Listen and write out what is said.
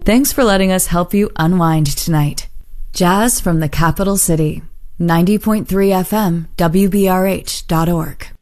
Thanks for letting us help you unwind tonight. Jazz from the capital city. 90.3 FM, WBRH.org.